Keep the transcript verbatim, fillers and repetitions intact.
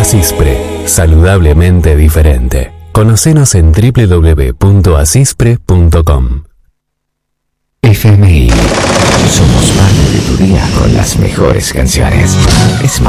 Asispre, saludablemente diferente. Conocenos en doble u doble u doble u punto asispre punto com. F M I. Somos parte de tu día con las mejores canciones. Es